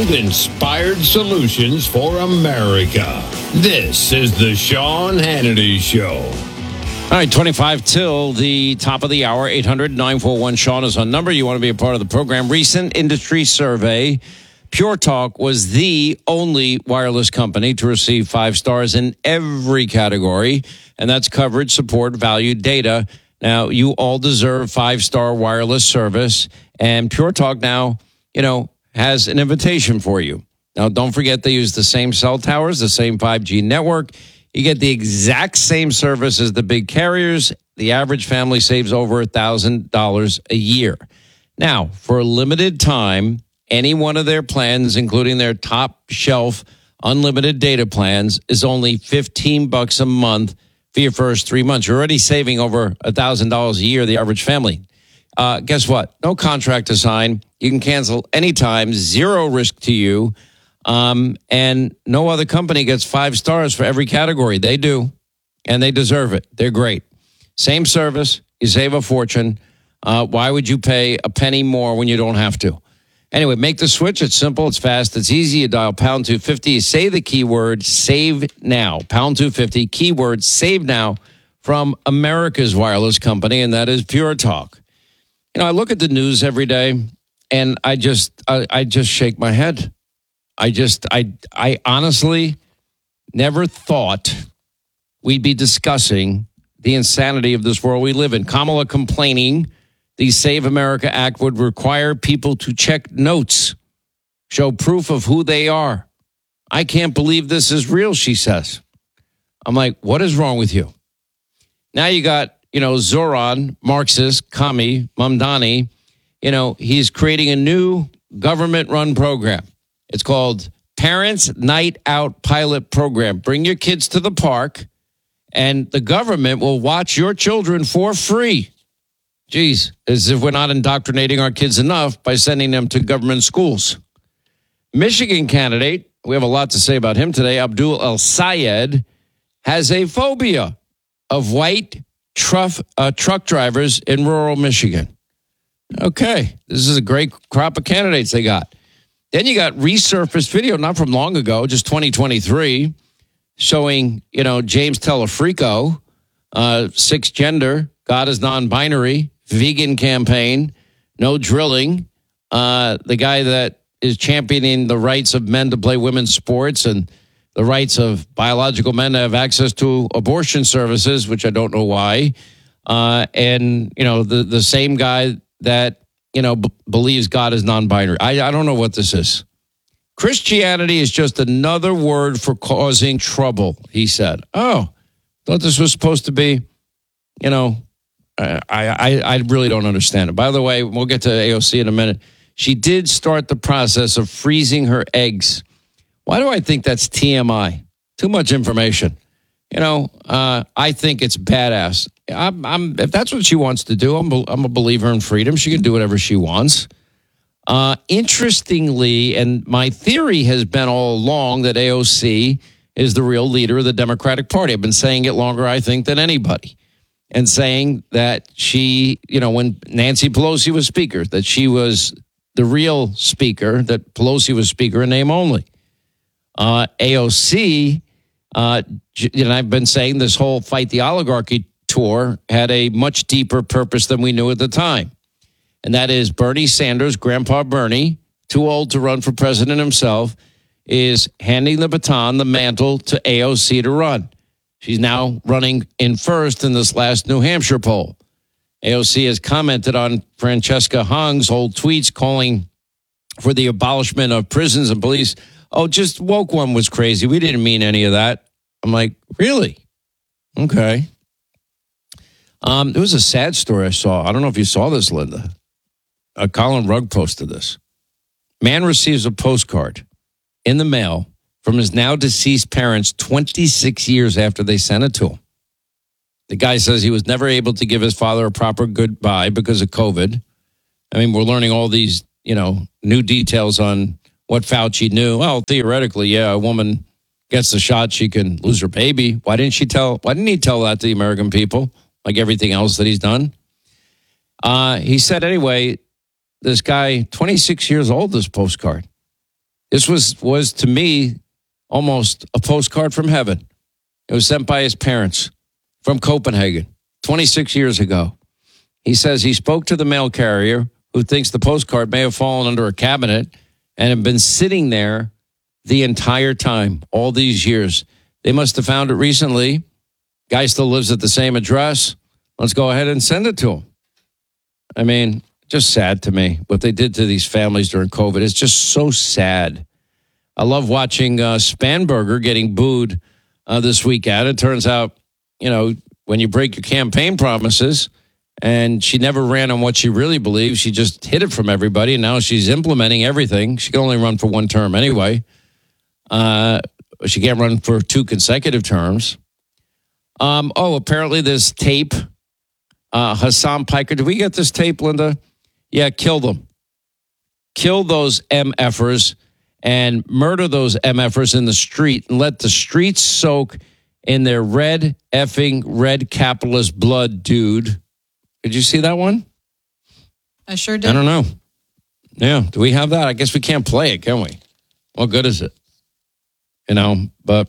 with inspired solutions for America. This is the Sean Hannity Show. All right, 25 till the top of the hour. 800-941-SEAN is our number. You want to be a part of the program. Recent industry survey. Pure Talk was the only wireless company to receive 5 stars in every category, and that's coverage, support, value, data. Now, you all deserve 5-star wireless service, and Pure Talk now, has an invitation for you. Now, don't forget they use the same cell towers, the same 5G network. You get the exact same service as the big carriers. The average family saves over $1,000 a year. Now, for a limited time, any one of their plans, including their top shelf unlimited data plans, is only $15 a month for your first 3 months. You're already saving over $1,000 a year, the average family. Guess what? No contract to sign. You can cancel anytime, zero risk to you. And no other company gets 5 stars for every category. They do, and they deserve it. They're great. Same service. You save a fortune. Why would you pay a penny more when you don't have to? Anyway, make the switch. It's simple. It's fast. It's easy. You dial pound 250. You say the keyword save now. Pound 250, keyword save now from America's wireless company, and that is Pure Talk. I look at the news every day, and I just shake my head. I honestly never thought we'd be discussing the insanity of this world we live in. Kamala complaining the Save America Act would require people to check notes, show proof of who they are. I can't believe this is real, she says. I'm like, what is wrong with you? Now you got, Zoran, Marxist, Kami, Mamdani, he's creating a new government-run program. It's called Parents Night Out Pilot Program. Bring your kids to the park, and the government will watch your children for free. Geez, as if we're not indoctrinating our kids enough by sending them to government schools. Michigan candidate, we have a lot to say about him today, Abdul El-Sayed, has a phobia of white truck drivers in rural Michigan. Okay, this is a great crop of candidates they got. Then you got resurfaced video, not from long ago, just 2023, showing, James Telefrico, 6 gender, God is non-binary, vegan campaign, no drilling. The guy that is championing the rights of men to play women's sports and the rights of biological men to have access to abortion services, which I don't know why. And, the same guy that, believes God is non-binary. I don't know what this is. Christianity is just another word for causing trouble, he said. Oh, thought this was supposed to be, I really don't understand it. By the way, we'll get to AOC in a minute. She did start the process of freezing her eggs. Why do I think that's TMI? Too much information. I think it's badass. If that's what she wants to do, I'm a believer in freedom. She can do whatever she wants. Interestingly, and my theory has been all along that AOC is the real leader of the Democratic Party. I've been saying it longer, I think, than anybody. And saying that she, when Nancy Pelosi was speaker, that she was the real speaker, that Pelosi was speaker in name only. AOC, I've been saying this whole Fight the Oligarchy tour had a much deeper purpose than we knew at the time. And that is Bernie Sanders, Grandpa Bernie, too old to run for president himself, is handing the baton, the mantle, to AOC to run. She's now running in first in this last New Hampshire poll. AOC has commented on Francesca Hong's old tweets calling for the abolishment of prisons and police. Oh, just woke one was crazy. We didn't mean any of that. I'm like, really? Okay. There was a sad story I saw. I don't know if you saw this, Linda. Colin Rugg posted this. Man receives a postcard in the mail from his now deceased parents 26 years after they sent it to him. The guy says he was never able to give his father a proper goodbye because of COVID. I mean, we're learning all these, new details on what Fauci knew. Well, theoretically, yeah, a woman gets the shot, she can lose her baby. Why didn't he tell that to the American people, like everything else that he's done? He said, anyway, this guy, 26 years old, this postcard. This was to me almost a postcard from heaven. It was sent by his parents from Copenhagen 26 years ago. He says he spoke to the mail carrier who thinks the postcard may have fallen under a cabinet and have been sitting there the entire time, all these years. They must have found it recently. Guy still lives at the same address. Let's go ahead and send it to him. I mean, just sad to me what they did to these families during COVID. It's just so sad. I love watching Spanberger getting booed this weekend. It turns out, when you break your campaign promises, and she never ran on what she really believed, she just hid it from everybody, and now she's implementing everything. She can only run for one term anyway. She can't run for 2 consecutive terms. Apparently this tape, Hassan Piker. Did we get this tape, Linda? Yeah, kill them. Kill those MFers and murder those MFers in the street and let the streets soak in their red capitalist blood, dude. Did you see that one? I sure did. I don't know. Yeah, do we have that? I guess we can't play it, can we? What good is it? But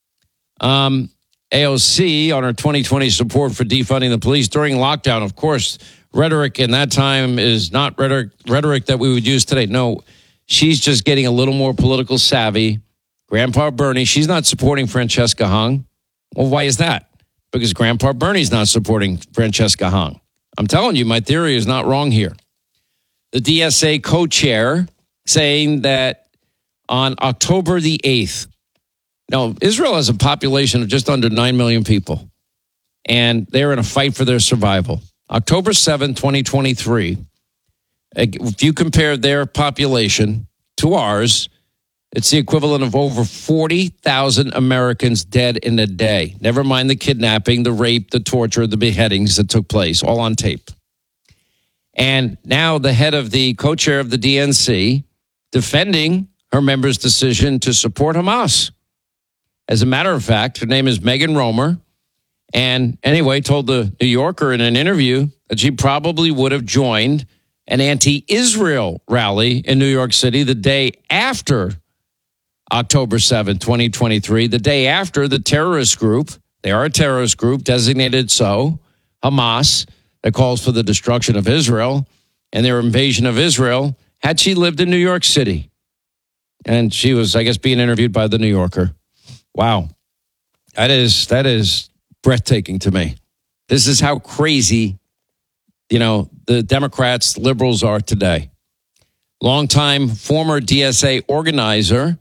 AOC on her 2020 support for defunding the police during lockdown. Of course, rhetoric in that time is not rhetoric that we would use today. No, she's just getting a little more political savvy. Grandpa Bernie, she's not supporting Francesca Hung. Well, why is that? Because Grandpa Bernie's not supporting Francesca Hung. I'm telling you, my theory is not wrong here. The DSA co-chair saying that on October the 8th, now, Israel has a population of just under 9 million people, and they're in a fight for their survival. October 7, 2023, if you compare their population to ours, it's the equivalent of over 40,000 Americans dead in a day. Never mind the kidnapping, the rape, the torture, the beheadings that took place, all on tape. And now the head of the co-chair of the DNC defending her members' decision to support Hamas. As a matter of fact, her name is Megan Romer. And anyway, told the New Yorker in an interview that she probably would have joined an anti-Israel rally in New York City the day after October 7, 2023, the day after the terrorist group, they are a terrorist group designated so, Hamas, that calls for the destruction of Israel and their invasion of Israel, had she lived in New York City. And she was, I guess, being interviewed by the New Yorker. Wow. That is breathtaking to me. This is how crazy, the Democrats, liberals are today. Longtime former DSA organizer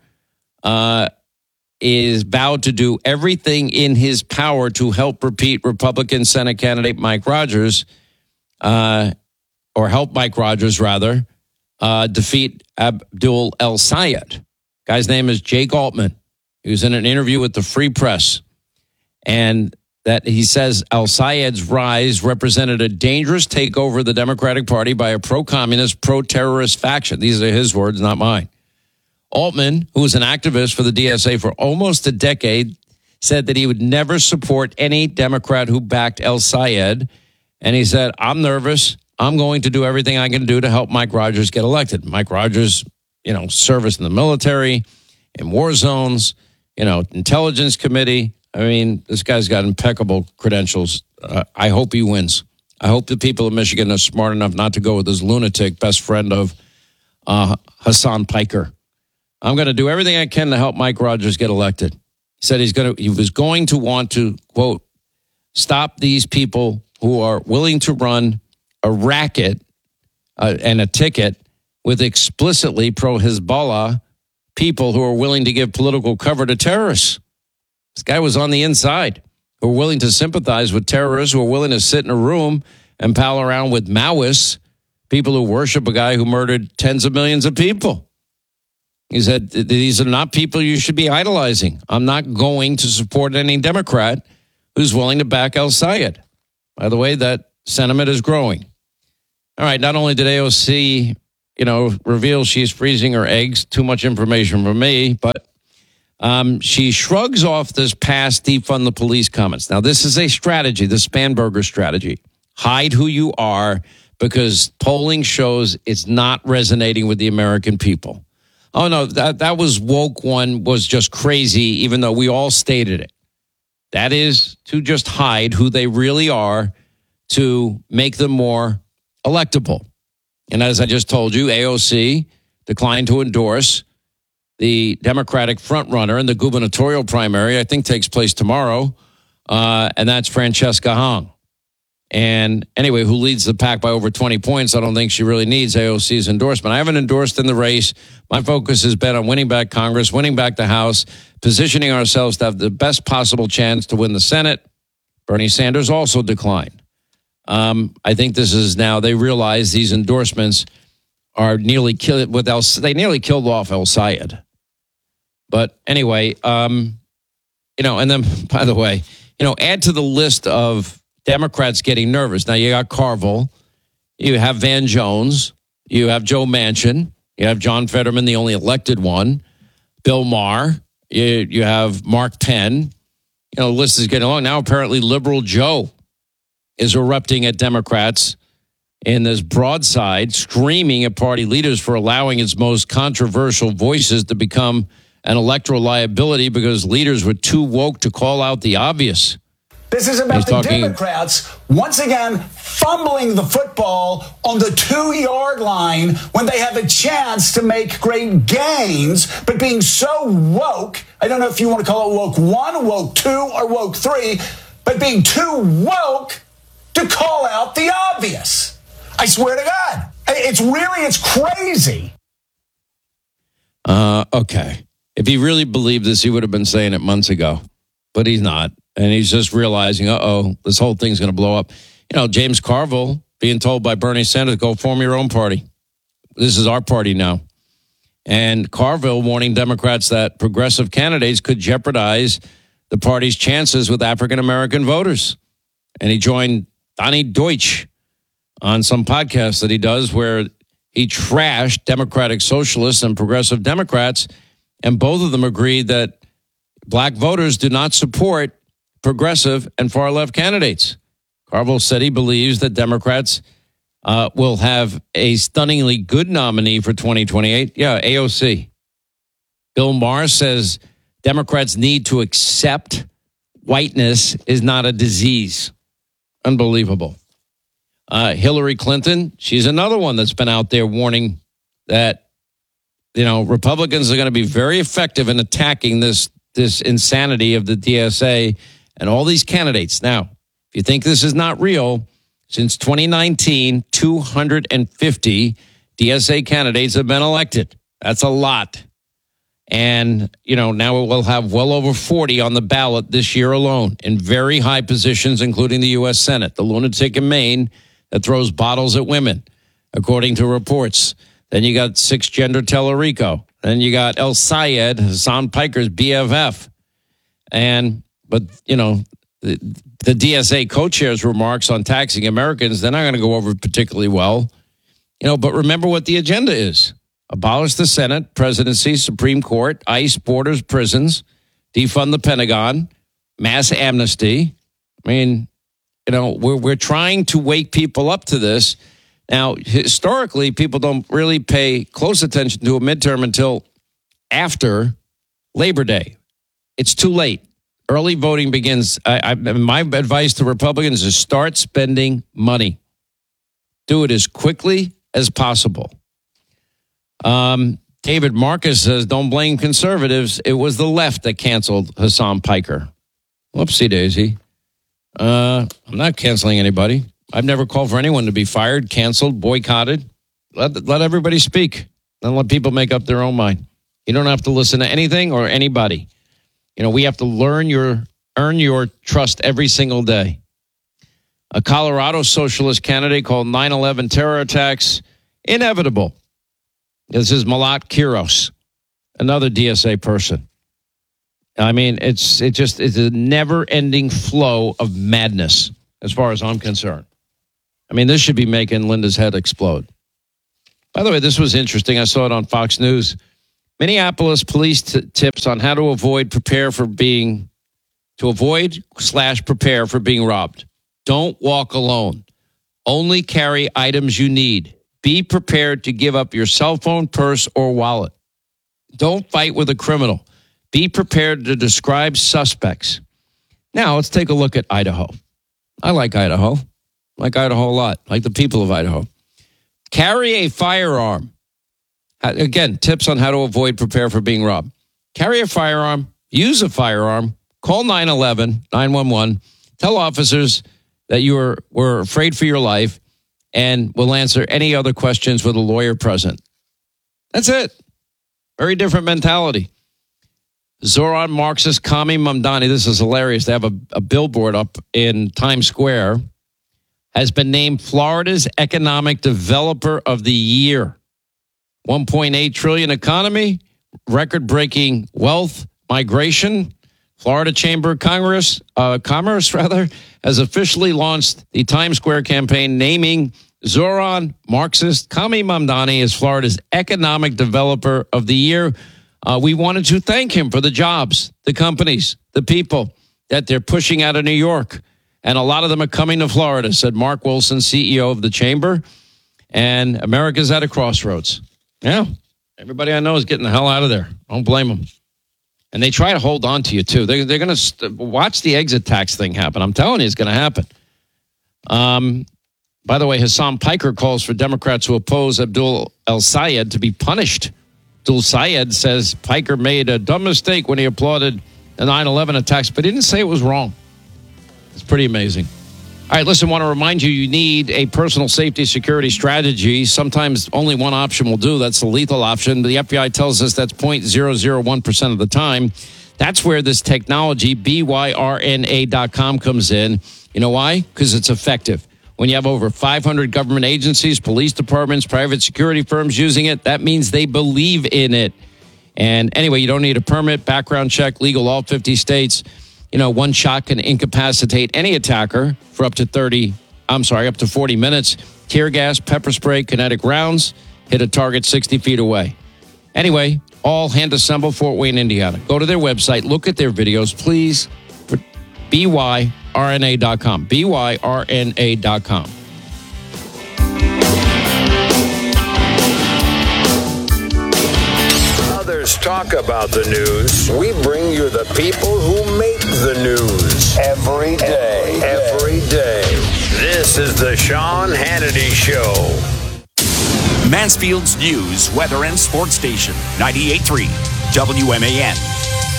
is vowed to do everything in his power to help repeat Republican Senate candidate Mike Rogers, or help Mike Rogers, rather, defeat Abdul El-Sayed. Guy's name is Jake Altman. He was in an interview with the Free Press, and that he says El-Sayed's rise represented a dangerous takeover of the Democratic Party by a pro-communist, pro-terrorist faction. These are his words, not mine. Altman, who was an activist for the DSA for almost a decade, said that he would never support any Democrat who backed El-Sayed. And he said, I'm nervous. I'm going to do everything I can do to help Mike Rogers get elected. Mike Rogers, service in the military, in war zones, intelligence committee. I mean, this guy's got impeccable credentials. I hope he wins. I hope the people of Michigan are smart enough not to go with this lunatic best friend of Hassan Piker. I'm going to do everything I can to help Mike Rogers get elected. He said he was going to want to, quote, stop these people who are willing to run a racket and a ticket with explicitly pro-Hezbollah people who are willing to give political cover to terrorists. This guy was on the inside, who are willing to sympathize with terrorists, who are willing to sit in a room and pal around with Maoists, people who worship a guy who murdered tens of millions of people. He said, these are not people you should be idolizing. I'm not going to support any Democrat who's willing to back El-Sayed. By the way, that sentiment is growing. All right, not only did AOC, reveal she's freezing her eggs, too much information for me, but she shrugs off this past defund the police comments. Now, this is a strategy, the Spanberger strategy. Hide who you are because polling shows it's not resonating with the American people. Oh, no, that was woke one was just crazy, even though we all stated it. That is to just hide who they really are to make them more electable. And as I just told you, AOC declined to endorse the Democratic frontrunner in the gubernatorial primary, I think takes place tomorrow, and that's Francesca Hong. And anyway, who leads the pack by over 20 points. I don't think she really needs AOC's endorsement. I haven't endorsed in the race. My focus has been on winning back Congress, winning back the House, positioning ourselves to have the best possible chance to win the Senate. Bernie Sanders also declined. I think this is now, they realize these endorsements are nearly killed they nearly killed off El Sayed. But anyway, and then, by the way, add to the list of Democrats getting nervous. Now, you got Carville, you have Van Jones, you have Joe Manchin, you have John Fetterman, the only elected one, Bill Maher, you have Mark Penn. The list is getting long. Now, apparently, Liberal Joe is erupting at Democrats in this broadside, screaming at party leaders for allowing its most controversial voices to become an electoral liability because leaders were too woke to call out the obvious. This is about the Democrats once again fumbling the football on the 2-yard line when they have a chance to make great gains, but being so woke, I don't know if you want to call it woke 1, woke 2, or woke 3, but being too woke to call out the obvious. I swear to God. It's crazy. Okay. If he really believed this, he would have been saying it months ago, but he's not. And he's just realizing, this whole thing's going to blow up. James Carville being told by Bernie Sanders, go form your own party. This is our party now. And Carville warning Democrats that progressive candidates could jeopardize the party's chances with African-American voters. And he joined Donnie Deutsch on some podcast that he does where he trashed Democratic Socialists and progressive Democrats. And both of them agreed that black voters do not support progressive and far-left candidates. Carville said he believes that Democrats will have a stunningly good nominee for 2028. Yeah, AOC. Bill Maher says Democrats need to accept whiteness is not a disease. Unbelievable. Hillary Clinton, she's another one that's been out there warning that, Republicans are going to be very effective in attacking this insanity of the DSA and all these candidates. Now, if you think this is not real, since 2019, 250 DSA candidates have been elected. That's a lot. And, now we'll have well over 40 on the ballot this year alone in very high positions, including the U.S. Senate, the lunatic in Maine that throws bottles at women, according to reports. Then you got 6-gender Tellerico. Then you got El Sayed, Hassan Piker's BFF. But the DSA co-chair's remarks on taxing Americans, they're not going to go over particularly well. But remember what the agenda is. Abolish the Senate, presidency, Supreme Court, ICE, borders, prisons, defund the Pentagon, mass amnesty. I mean, we're trying to wake people up to this. Now, historically, people don't really pay close attention to a midterm until after Labor Day. It's too late. Early voting begins. My advice to Republicans is start spending money. Do it as quickly as possible. David Marcus says, don't blame conservatives. It was the left that canceled Hassan Piker. Whoopsie daisy. I'm not canceling anybody. I've never called for anyone to be fired, canceled, boycotted. Let everybody speak and let people make up their own mind. You don't have to listen to anything or anybody. We have to earn your trust every single day. A Colorado socialist candidate called 9/11 terror attacks inevitable. This is Malat Kiros, another DSA person. I mean, it's a never-ending flow of madness as far as I'm concerned. I mean, this should be making Linda's head explode. By the way, this was interesting. I saw it on Fox News. Minneapolis police tips on how to prepare for being robbed. Don't walk alone. Only carry items you need. Be prepared to give up your cell phone, purse, or wallet. Don't fight with a criminal. Be prepared to describe suspects. Now, let's take a look at Idaho. I like Idaho. I like Idaho a lot. I like the people of Idaho. Carry a firearm. Again, tips on how to avoid, prepare for being robbed. Carry a firearm. Use a firearm. Call 911. Tell officers that you were afraid for your life and will answer any other questions with a lawyer present. That's it. Very different mentality. Zoran Marxist Kami Mamdani, this is hilarious. They have a billboard up in Times Square, has been named Florida's Economic Developer of the Year. 1.8 trillion economy, record-breaking wealth migration. Florida Chamber of Commerce has officially launched the Times Square campaign naming Zoran Marxist Kami Mamdani as Florida's Economic Developer of the Year. We wanted to thank him for the jobs, the companies, the people that they're pushing out of New York. And a lot of them are coming to Florida, said Mark Wilson, CEO of the Chamber. And America's at a crossroads. Yeah, everybody I know is getting the hell out of there. Don't blame them. And they try to hold on to you, too. They're going to watch the exit tax thing happen. I'm telling you, it's going to happen. By the way, Hassam Piker calls for Democrats who oppose Abdul El-Sayed to be punished. Abdul Sayed says Piker made a dumb mistake when he applauded the 9/11 attacks, but he didn't say it was wrong. It's pretty amazing. All right, listen, I want to remind you, you need a personal safety security strategy. Sometimes only one option will do. That's the lethal option. The FBI tells us that's 0.001% of the time. That's where this technology, BYRNA.com, comes in. You know why? Because it's effective. When you have over 500 government agencies, police departments, private security firms using it, that means they believe in it. And anyway, you don't need a permit, background check, legal all 50 states. One shot can incapacitate any attacker for up to 40 minutes. Tear gas, pepper spray, kinetic rounds hit a target 60 feet away. Anyway, all hand assembled, Fort Wayne, Indiana. Go to their website, look at their videos, please. BYRNA.com. BYRNA.com. Others talk about the news. We bring you the people who make the news. Every day. Every day. This is the Sean Hannity Show. Mansfield's news, weather, and sports station. 98.3 WMAN.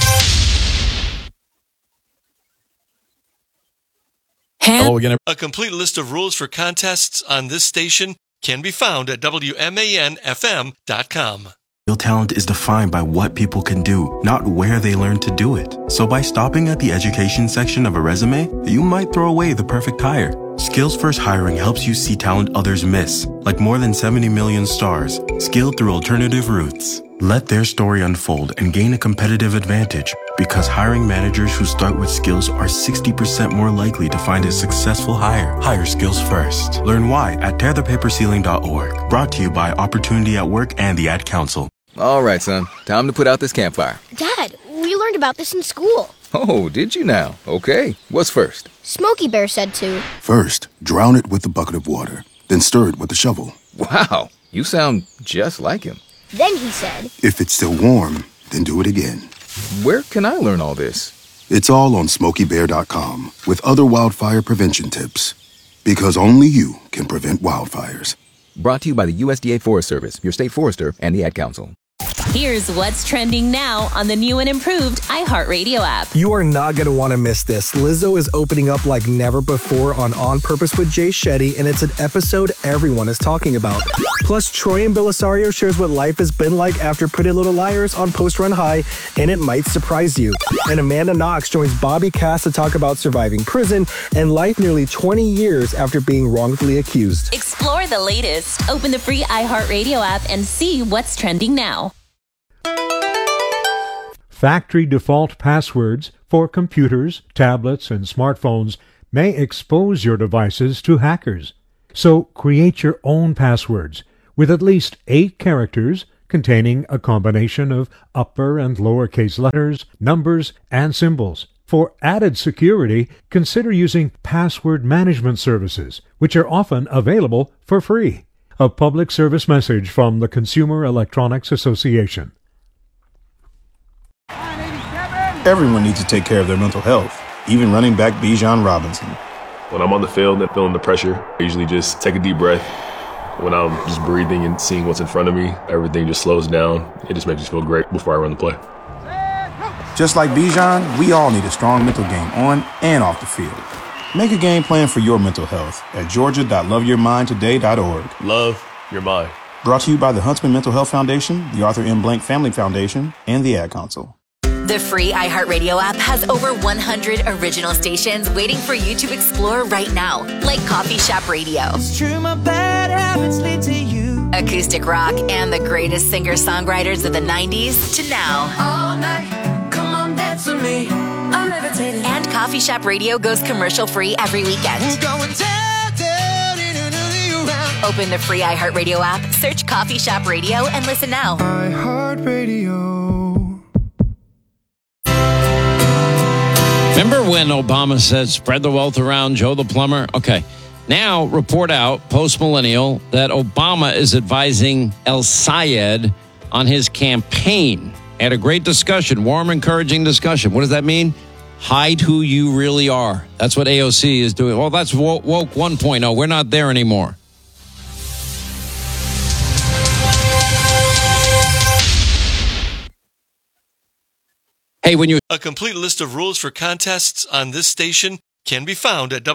A complete list of rules for contests on this station can be found at WMANFM.com. Real talent is defined by what people can do, not where they learn to do it. So by stopping at the education section of a resume, you might throw away the perfect hire. Skills First Hiring helps you see talent others miss, like more than 70 million stars, skilled through alternative routes. Let their story unfold and gain a competitive advantage, because hiring managers who start with skills are 60% more likely to find a successful hire. Hire skills first. Learn why at tearthepaperceiling.org. Brought to you by Opportunity at Work and the Ad Council. All right, son. Time to put out this campfire. Dad, we learned about this in school. Oh, did you now? Okay. What's first? Smokey Bear said to. First, drown it with a bucket of water. Then stir it with a shovel. Wow. You sound just like him. Then he said, if it's still warm, then do it again. Where can I learn all this? It's all on SmokeyBear.com with other wildfire prevention tips. Because only you can prevent wildfires. Brought to you by the USDA Forest Service, your state forester, and the Ad Council. Here's what's trending now on the new and improved iHeartRadio app. You are not going to want to miss this. Lizzo is opening up like never before on Purpose with Jay Shetty, and it's an episode everyone is talking about. Plus, Troy and Belisario shares what life has been like after Pretty Little Liars on Post Run High, and it might surprise you. And Amanda Knox joins Bobby Cass to talk about surviving prison and life nearly 20 years after being wrongfully accused. Explore the latest. Open the free iHeartRadio app and see what's trending now. Factory default passwords for computers, tablets, and smartphones may expose your devices to hackers. So create your own passwords with at least 8 characters containing a combination of upper and lowercase letters, numbers, and symbols. For added security, consider using password management services, which are often available for free. A public service message from the Consumer Electronics Association. Everyone needs to take care of their mental health, even running back Bijan Robinson. When I'm on the field and feeling the pressure, I usually just take a deep breath. When I'm just breathing and seeing what's in front of me, everything just slows down. It just makes me feel great before I run the play. Just like Bijan, we all need a strong mental game on and off the field. Make a game plan for your mental health at georgia.loveyourmindtoday.org. Love your mind. Brought to you by the Huntsman Mental Health Foundation, the Arthur M. Blank Family Foundation, and the Ad Council. The free iHeartRadio app has over 100 original stations waiting for you to explore right now, like Coffee Shop Radio. It's true, my bad habits lead to you. Acoustic rock and the greatest singer-songwriters of the 90s to now. All night, come on, dance with me. I'm levitating. And Coffee Shop Radio goes commercial-free every weekend. We're going down, around. Open the free iHeartRadio app, search Coffee Shop Radio, and listen now. iHeartRadio. Remember when Obama said, spread the wealth around, Joe the plumber? Okay. Now, report out, post-millennial, that Obama is advising El Sayed on his campaign. Had a great discussion, warm, encouraging discussion. What does that mean? Hide who you really are. That's what AOC is doing. Well, that's woke 1.0. We're not there anymore. Hey, when you... A complete list of rules for contests on this station can be found at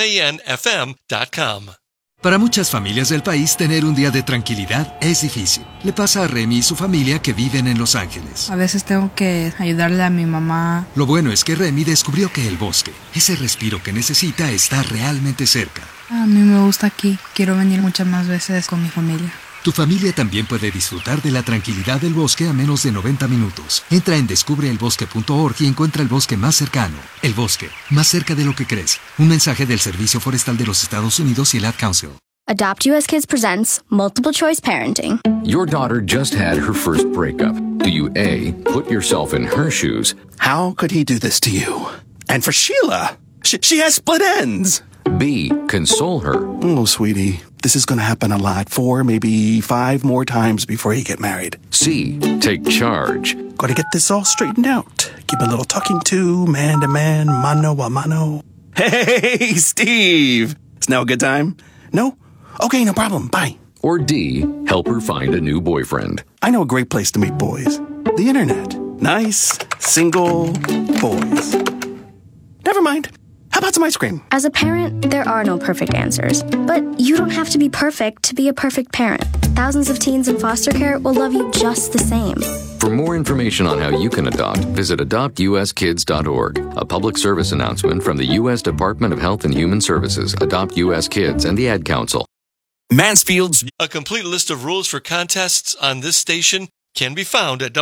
WMANFM.com. Para muchas familias del país, tener un día de tranquilidad es difícil. Le pasa a Remy y su familia que viven en Los Ángeles. A veces tengo que ayudarle a mi mamá. Lo bueno es que Remy descubrió que el bosque, ese respiro que necesita, está realmente cerca. A mí me gusta aquí. Quiero venir muchas más veces con mi familia. Tu familia también puede disfrutar de la tranquilidad del bosque a menos de 90 minutos. Entra en descubreelbosque.org y encuentra el bosque más cercano. El bosque, más cerca de lo que crees. Un mensaje del Servicio Forestal de los Estados Unidos y el Ad Council. Adopt US Kids presents Multiple Choice Parenting. Your daughter just had her first breakup. Do you A, put yourself in her shoes? How could he do this to you? And for Sheila, she has split ends. B, console her. Oh, sweetie, this is going to happen a lot. 4, maybe 5 more times before you get married. C, take charge. Got to get this all straightened out. Give a little talking to, man to man, mano a mano. Hey, Steve! Is now a good time? No? Okay, no problem. Bye. Or D, help her find a new boyfriend. I know a great place to meet boys. The internet. Nice, single boys. Never mind. How about some ice cream? As a parent, there are no perfect answers. But you don't have to be perfect to be a perfect parent. Thousands of teens in foster care will love you just the same. For more information on how you can adopt, visit adoptuskids.org. A public service announcement from the U.S. Department of Health and Human Services, Adopt U.S. Kids, and the Ad Council. Mansfield's. A complete list of rules for contests on this station can be found at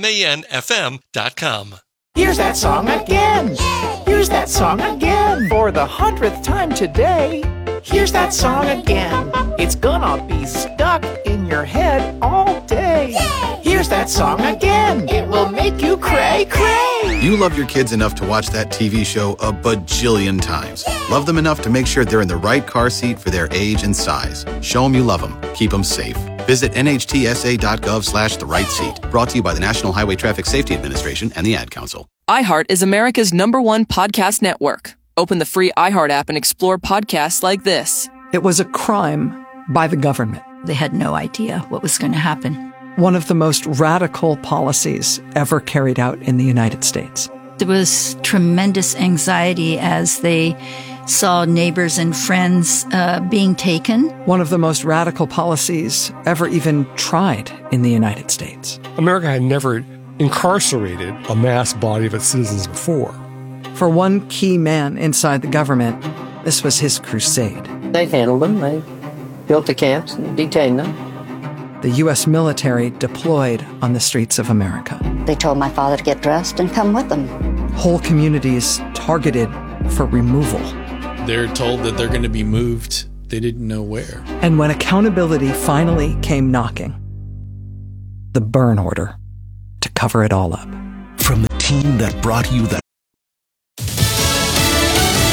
WMANFM.com. Here's that song again. Here's that song again. For the 100th time today. Here's that song again. It's gonna be stuck in your head all day. Here's that song again. It will make you cray, cray. You love your kids enough to watch that TV show a bajillion times. Love them enough to make sure they're in the right car seat for their age and size. Show them you love them. Keep them safe. Visit nhtsa.gov/the-right-seat. Brought to you by the National Highway Traffic Safety Administration and the Ad Council. iHeart is America's #1 podcast network. Open the free iHeart app and explore podcasts like this. It was a crime by the government. They had no idea what was going to happen. One of the most radical policies ever carried out in the United States. There was tremendous anxiety as they saw neighbors and friends being taken. One of the most radical policies ever even tried in the United States. America had never incarcerated a mass body of its citizens before. For one key man inside the government, this was his crusade. They handled them. They built the camps and detained them. The U.S. military deployed on the streets of America. They told my father to get dressed and come with them. Whole communities targeted for removal. They're told that they're going to be moved. They didn't know where. And when accountability finally came knocking, the burn order to cover it all up. From the team that brought you the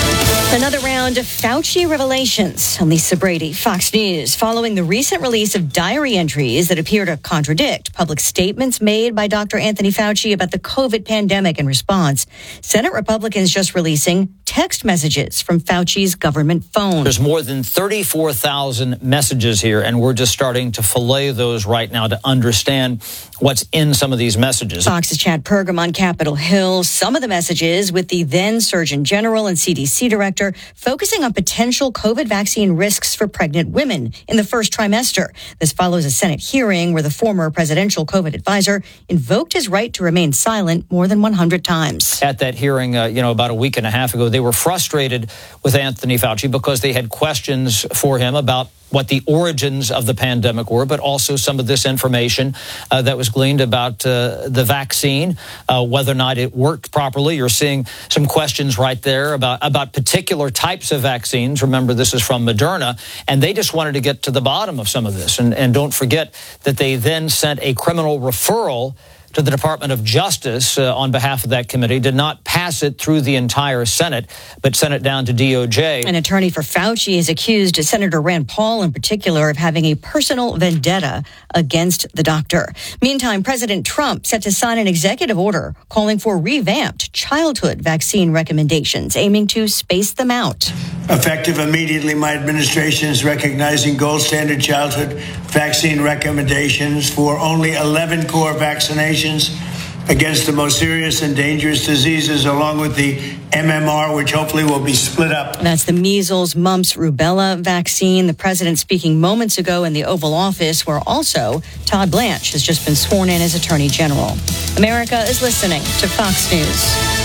Another round of Fauci revelations. I'm Lisa Brady, Fox News. Following the recent release of diary entries that appear to contradict public statements made by Dr. Anthony Fauci about the COVID pandemic in response, Senate Republicans just releasing text messages from Fauci's government phone. There's more than 34,000 messages here, and we're just starting to fillet those right now to understand what's in some of these messages. Fox's Chad Pergam on Capitol Hill. Some of the messages with the then Surgeon General and CDC director focusing on potential COVID vaccine risks for pregnant women in the first trimester. This follows a Senate hearing where the former presidential COVID advisor invoked his right to remain silent more than 100 times. At that hearing, about a week and a half ago, they were frustrated with Anthony Fauci because they had questions for him about what the origins of the pandemic were, but also some of this information that was gleaned about the vaccine, whether or not it worked properly. You're seeing some questions right there about particular types of vaccines. Remember, this is from Moderna, and they just wanted to get to the bottom of some of this. And don't forget that they then sent a criminal referral to the Department of Justice on behalf of that committee, did not pass it through the entire Senate, but sent it down to DOJ. An attorney for Fauci has accused Senator Rand Paul in particular of having a personal vendetta against the doctor. Meantime, President Trump set to sign an executive order calling for revamped childhood vaccine recommendations, aiming to space them out. Effective immediately, my administration is recognizing gold standard childhood vaccine recommendations for only 11 core vaccinations against the most serious and dangerous diseases, along with the MMR, which hopefully will be split up. That's the measles, mumps, rubella vaccine. The president speaking moments ago in the Oval Office, where also Todd Blanche has just been sworn in as Attorney General. America is listening to Fox News.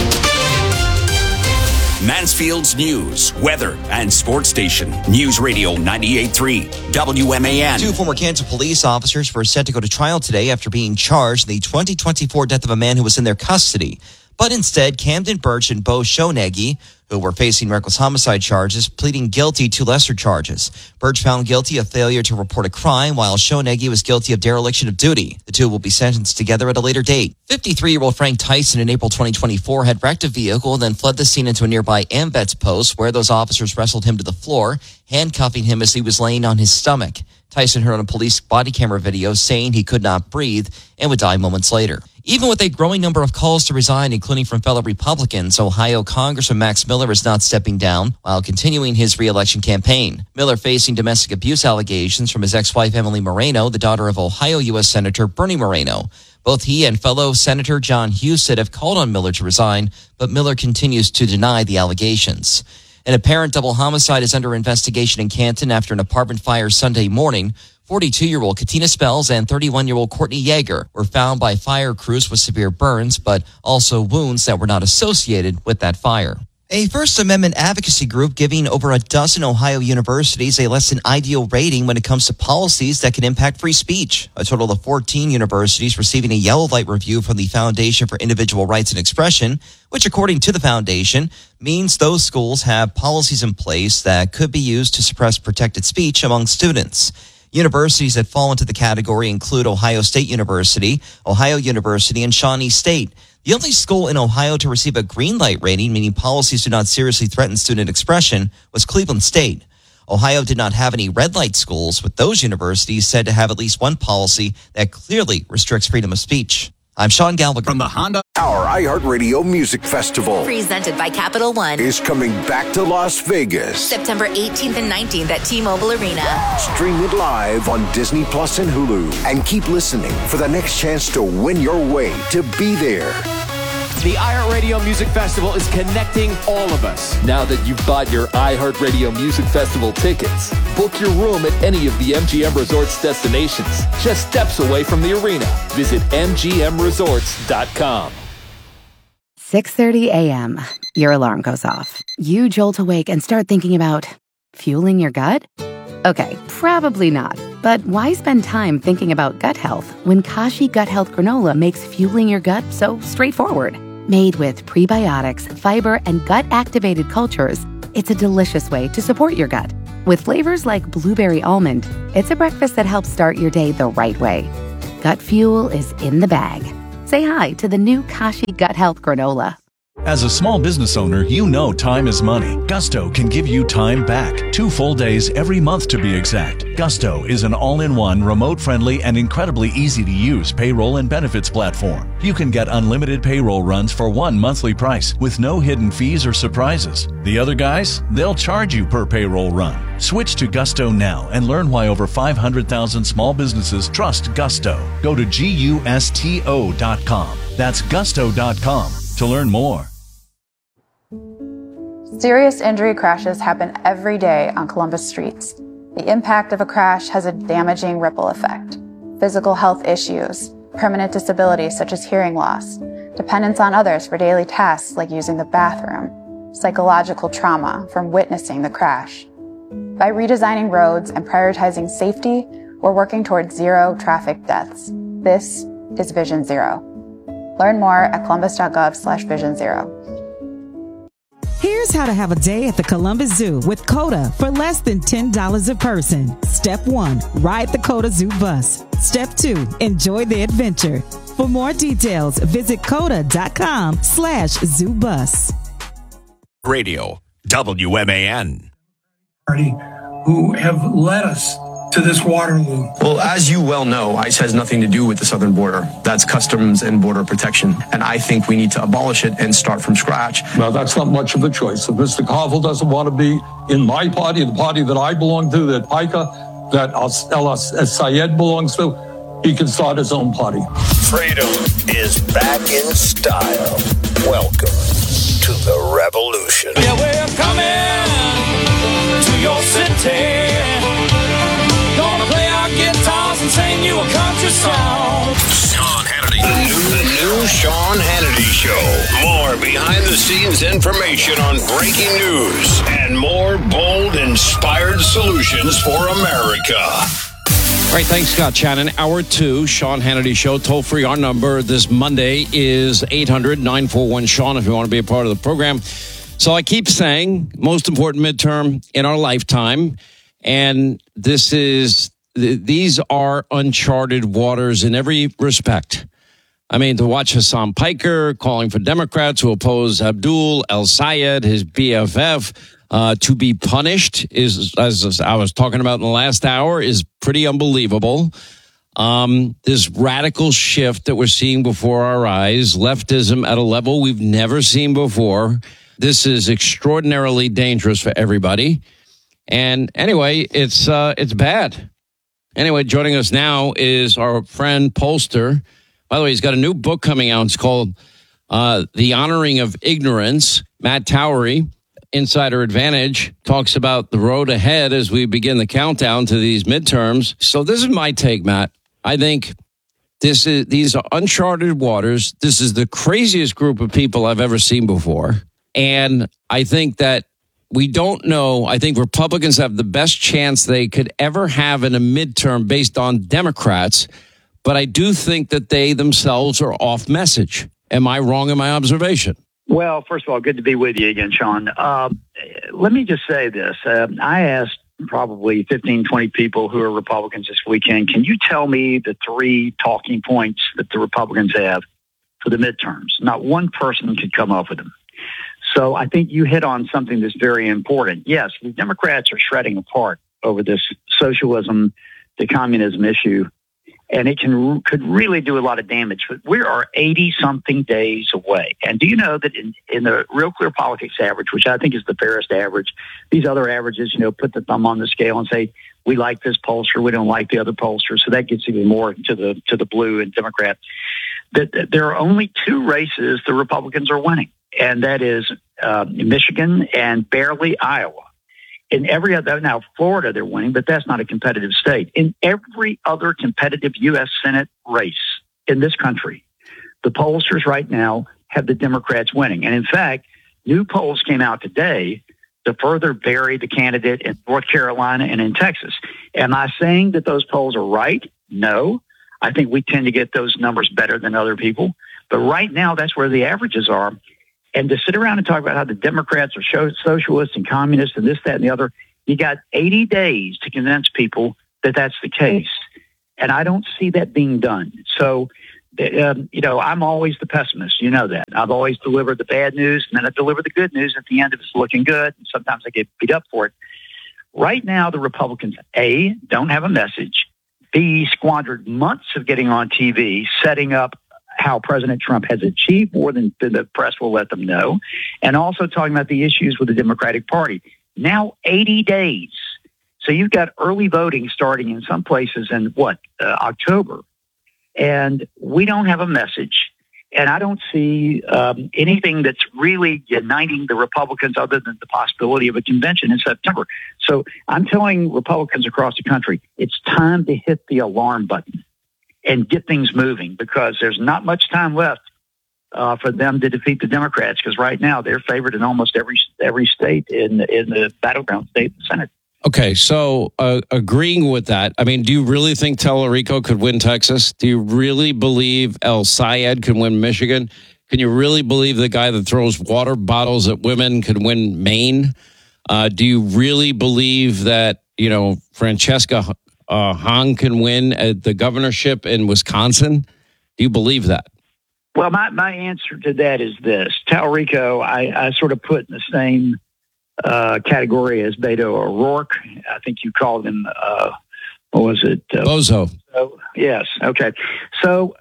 Mansfield's news, weather, and sports station. News Radio 98.3 WMAN. 2 former Kansas police officers were set to go to trial today after being charged in the 2024 death of a man who was in their custody. But instead, Camden Birch and Bo Shoneggi, who were facing reckless homicide charges, pleading guilty to lesser charges. Birch found guilty of failure to report a crime, while Shoneggi was guilty of dereliction of duty. The two will be sentenced together at a later date. 53-year-old Frank Tyson in April 2024 had wrecked a vehicle and then fled the scene into a nearby AMVETS post where those officers wrestled him to the floor, handcuffing him as he was laying on his stomach. Tyson heard on a police body camera video saying he could not breathe and would die moments later. Even with a growing number of calls to resign, including from fellow Republicans, Ohio Congressman Max Miller is not stepping down while continuing his re-election campaign. Miller facing domestic abuse allegations from his ex-wife Emily Moreno, the daughter of Ohio U.S. Senator Bernie Moreno. Both he and fellow Senator John Husted have called on Miller to resign, but Miller continues to deny the allegations. An apparent double homicide is under investigation in Canton after an apartment fire Sunday morning. 42-year-old Katina Spells and 31-year-old Courtney Yeager were found by fire crews with severe burns, but also wounds that were not associated with that fire. A First Amendment advocacy group giving over a dozen Ohio universities a less than ideal rating when it comes to policies that can impact free speech. A total of 14 universities receiving a yellow light review from the Foundation for Individual Rights and Expression, which according to the foundation means those schools have policies in place that could be used to suppress protected speech among students. Universities that fall into the category include Ohio State University, Ohio University, and Shawnee State. The only school in Ohio to receive a green light rating, meaning policies do not seriously threaten student expression, was Cleveland State. Ohio did not have any red light schools, with those universities said to have at least one policy that clearly restricts freedom of speech. I'm Sean Gallagher. From the Honda. Our iHeartRadio Music Festival, presented by Capital One, is coming back to Las Vegas. September 18th and 19th at T-Mobile Arena. Stream it live on Disney Plus and Hulu. And keep listening for the next chance to win your way to be there. The iHeartRadio Music Festival is connecting all of us. Now that you've bought your iHeartRadio Music Festival tickets, book your room at any of the MGM Resorts destinations, just steps away from the arena. Visit MGMResorts.com. 6:30 a.m. Your alarm goes off. You jolt awake and start thinking about fueling your gut? Okay, probably not. But why spend time thinking about gut health when Kashi Gut Health Granola makes fueling your gut so straightforward? Made with prebiotics, fiber, and gut-activated cultures, it's a delicious way to support your gut. With flavors like blueberry almond, it's a breakfast that helps start your day the right way. Gut fuel is in the bag. Say hi to the new Kashi Gut Health Granola. As a small business owner, you know time is money. Gusto can give you time back. 2 full days every month to be exact. Gusto is an all-in-one, remote-friendly, and incredibly easy-to-use payroll and benefits platform. You can get unlimited payroll runs for one monthly price with no hidden fees or surprises. The other guys, they'll charge you per payroll run. Switch to Gusto now and learn why over 500,000 small businesses trust Gusto. Go to GUSTO.com. That's Gusto.com to learn more. Serious injury crashes happen every day on Columbus streets. The impact of a crash has a damaging ripple effect. Physical health issues, permanent disabilities such as hearing loss, dependence on others for daily tasks like using the bathroom, psychological trauma from witnessing the crash. By redesigning roads and prioritizing safety, we're working towards zero traffic deaths. This is Vision Zero. Learn more at columbus.gov/Vision Zero. Here's how to have a day at the Columbus Zoo with COTA for less than $10 a person. Step 1, ride the COTA Zoo bus. Step 2, enjoy the adventure. For more details, visit COTA.com/ZooBus. Radio, WMAN. Party who have led us to this Waterloo. Well, as you well know, ICE has nothing to do with the southern border. That's Customs and Border Protection. And I think we need to abolish it and start from scratch. Well, that's not much of a choice. If Mr. Koval doesn't want to be in my party, the party that I belong to, that PICA, that El Sayed belongs to, he can start his own party. Freedom is back in style. Welcome to the revolution. Yeah, we're coming to your city. Gonna play our guitars and sing you a country song. Sean Hannity. The new Sean Hannity Show. More behind-the-scenes information on breaking news and more bold, inspired solutions for America. All right, thanks, Scott Shannon. Hour 2, Sean Hannity Show. Toll free, our number this Monday is 800-941-SEAN if you want to be a part of the program. So I keep saying, most important midterm in our lifetime. And these are uncharted waters in every respect. I mean, to watch Hassan Piker calling for Democrats who oppose Abdul El Sayed, his BFF, to be punished is, as I was talking about in the last hour, is pretty unbelievable. This radical shift that we're seeing before our eyes, leftism at a level we've never seen before. This is extraordinarily dangerous for everybody. And anyway, it's bad. Anyway, joining us now is our friend Pollster. By the way, he's got a new book coming out. It's called The Honoring of Ignorance. Matt Towery, Insider Advantage, talks about the road ahead as we begin the countdown to these midterms. So this is my take, Matt. I think these are uncharted waters. This is the craziest group of people I've ever seen before. And I think that we don't know. I think Republicans have the best chance they could ever have in a midterm based on Democrats. But I do think that they themselves are off message. Am I wrong in my observation? Well, first of all, good to be with you again, Sean. Let me just say this. I asked probably 15, 20 people who are Republicans this weekend, can you tell me the 3 talking points that the Republicans have for the midterms? Not one person could come up with them. So I think you hit on something that's very important. Yes, the Democrats are shredding apart over this socialism to communism issue, and it could really do a lot of damage. But we are 80-something days away. And do you know that in the Real Clear Politics average, which I think is the fairest average, these other averages, put the thumb on the scale and say, we like this pollster, we don't like the other pollster. So that gets even more to the blue and Democrat. That there are only 2 races the Republicans are winning. And that is Michigan and barely Iowa. In every other, now Florida they're winning, but that's not a competitive state. In every other competitive U.S. Senate race in this country, the pollsters right now have the Democrats winning. And in fact, new polls came out today to further bury the candidate in North Carolina and in Texas. Am I saying that those polls are right? No. I think we tend to get those numbers better than other people. But right now, that's where the averages are. And to sit around and talk about how the Democrats are socialists and communists and this, that, and the other, you got 80 days to convince people that that's the case. And I don't see that being done. So I'm always the pessimist. You know that. I've always delivered the bad news, and then I deliver the good news at the end if it's looking good. And sometimes I get beat up for it. Right now, the Republicans, A, don't have a message. B, squandered months of getting on TV, setting up how President Trump has achieved more than the press will let them know, and also talking about the issues with the Democratic Party. Now 80 days. So you've got early voting starting in some places in October. And we don't have a message. And I don't see anything that's really uniting the Republicans other than the possibility of a convention in September. So I'm telling Republicans across the country, it's time to hit the alarm button and get things moving, because there's not much time left for them to defeat the Democrats, because right now they're favored in almost every state in the battleground state, the Senate. Okay, so agreeing with that, I mean, do you really think Tellerico could win Texas? Do you really believe El Sayed can win Michigan? Can you really believe the guy that throws water bottles at women could win Maine? Do you really believe that, Francesca Hahn can win at the governorship in Wisconsin? Do you believe that? Well, my answer to that is this. Tellerico, I sort of put in the same category as Beto O'Rourke. I think you called him, what was it? Bozo. Yes. Okay. So,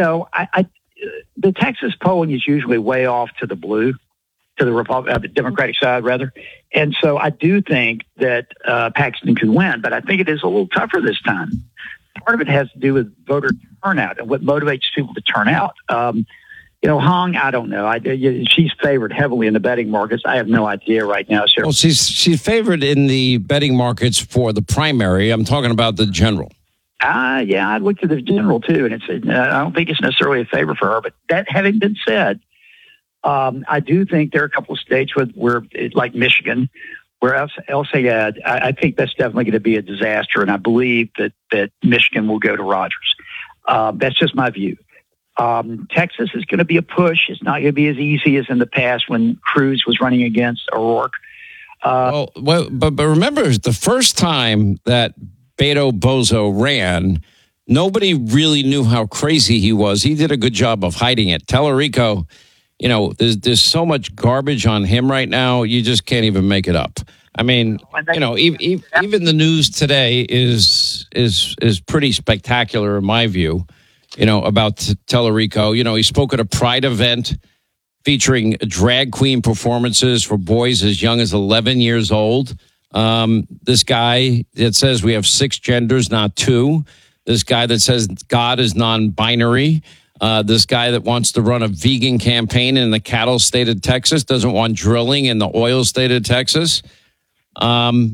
the Texas polling is usually way off to the blue, to the Democratic side, rather. And so I do think that Paxton could win, but I think it is a little tougher this time. Part of it has to do with voter turnout and what motivates people to turn out. Hong, I don't know. She's favored heavily in the betting markets. I have no idea right now. Sure. Well, she's favored in the betting markets for the primary. I'm talking about the general. Yeah, I looked at the general too, and I don't think it's necessarily a favor for her. But that having been said, I do think there are a couple of states where like Michigan, where El Sayed, I think that's definitely going to be a disaster, and I believe that Michigan will go to Rogers. That's just my view. Texas is going to be a push. It's not going to be as easy as in the past when Cruz was running against O'Rourke. But remember, the first time that Beto Bozo ran, nobody really knew how crazy he was. He did a good job of hiding it. Tellerico, there's so much garbage on him right now, you just can't even make it up. I mean, even the news today is pretty spectacular in my view. About Tellerico. He spoke at a Pride event featuring drag queen performances for boys as young as 11 years old. This guy that says we have 6 genders, not 2. This guy that says God is non-binary. This guy that wants to run a vegan campaign in the cattle state of Texas, doesn't want drilling in the oil state of Texas. I'm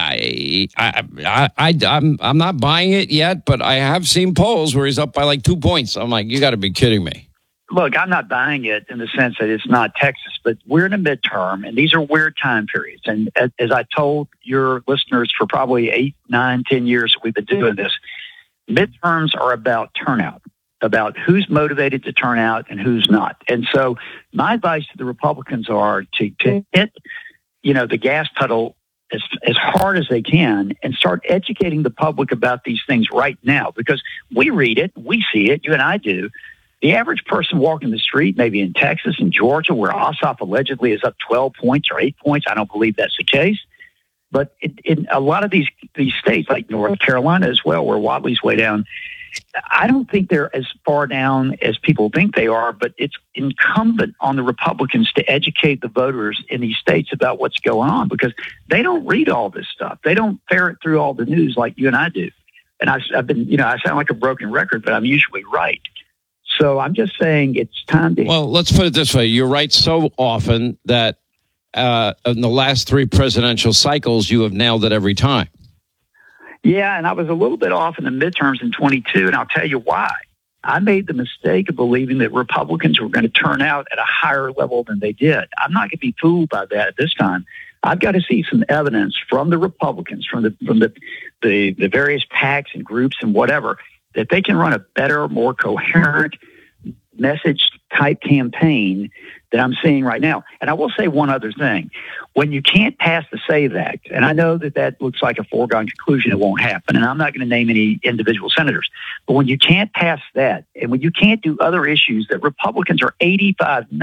not buying it yet, but I have seen polls where he's up by like 2 points. I'm like, you got to be kidding me. Look, I'm not buying it in the sense that it's not Texas, but we're in a midterm, and these are weird time periods. And as I told your listeners for probably 8, 9, 10 years that we've been doing this, midterms are about turnout, about who's motivated to turn out and who's not. And so my advice to the Republicans are to hit, the gas pedal as hard as they can and start educating the public about these things right now, because we read it, we see it, you and I do. The average person walking the street, maybe in Texas and Georgia, where Ossoff allegedly is up 12 points or 8 points, I don't believe that's the case. But in a lot of these states, like North Carolina as well, where Wadley's way down, I don't think they're as far down as people think they are, but it's incumbent on the Republicans to educate the voters in these states about what's going on, because they don't read all this stuff. They don't ferret through all the news like you and I do. And I've been, I sound like a broken record, but I'm usually right. So I'm just saying it's time to... Well, let's put it this way. You're right so often that in the last 3 presidential cycles, you have nailed it every time. Yeah, and I was a little bit off in the midterms in 22, and I'll tell you why. I made the mistake of believing that Republicans were going to turn out at a higher level than they did. I'm not going to be fooled by that at this time. I've got to see some evidence from the Republicans, from the various PACs and groups and whatever, that they can run a better, more coherent message-type campaign that I'm seeing right now. And I will say one other thing. When you can't pass the SAVE Act, and I know that looks like a foregone conclusion, it won't happen, and I'm not going to name any individual senators, but when you can't pass that, and when you can't do other issues that Republicans are 85,